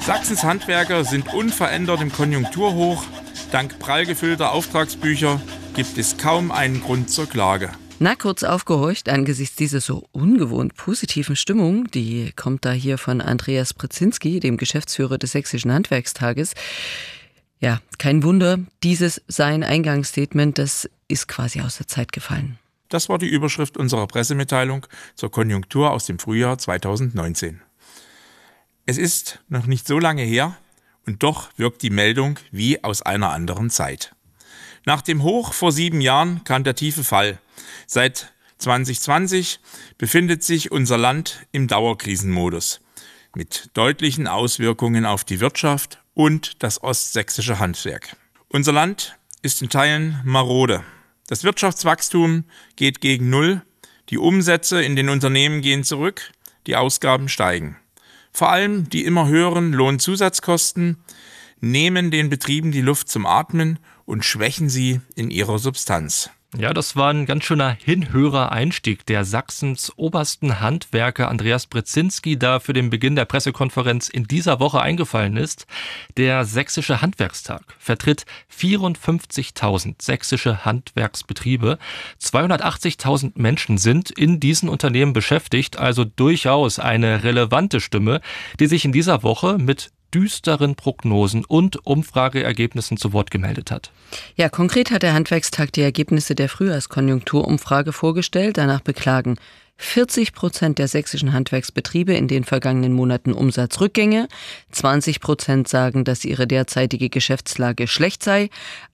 Sachsens Handwerker sind unverändert im Konjunkturhoch. Dank prall gefüllter Auftragsbücher gibt es kaum einen Grund zur Klage. Na, kurz aufgehorcht, angesichts dieser so ungewohnt positiven Stimmung, die kommt da hier von Andreas Brzezinski, dem Geschäftsführer des Sächsischen Handwerkstages. Ja, kein Wunder, dieses sein Eingangsstatement, das ist quasi aus der Zeit gefallen. Das war die Überschrift unserer Pressemitteilung zur Konjunktur aus dem Frühjahr 2019. Es ist noch nicht so lange her und doch wirkt die Meldung wie aus einer anderen Zeit. Nach dem Hoch vor 7 Jahren kam der tiefe Fall. Seit 2020 befindet sich unser Land im Dauerkrisenmodus mit deutlichen Auswirkungen auf die Wirtschaft und das ostsächsische Handwerk. Unser Land ist in Teilen marode. Das Wirtschaftswachstum geht gegen Null, die Umsätze in den Unternehmen gehen zurück, die Ausgaben steigen. Vor allem die immer höheren Lohnzusatzkosten nehmen den Betrieben die Luft zum Atmen und schwächen sie in ihrer Substanz. Ja, das war ein ganz schöner Hinhörer-Einstieg, der Sachsens obersten Handwerker Andreas Brzezinski da für den Beginn der Pressekonferenz in dieser Woche eingefallen ist. Der Sächsische Handwerkstag vertritt 54.000 sächsische Handwerksbetriebe. 280.000 Menschen sind in diesen Unternehmen beschäftigt, also durchaus eine relevante Stimme, die sich in dieser Woche mit düsteren Prognosen und Umfrageergebnissen zu Wort gemeldet hat. Ja, konkret hat der Handwerkstag die Ergebnisse der Frühjahrskonjunkturumfrage vorgestellt. Danach beklagen 40% der sächsischen Handwerksbetriebe in den vergangenen Monaten Umsatzrückgänge. 20% sagen, dass ihre derzeitige Geschäftslage schlecht sei.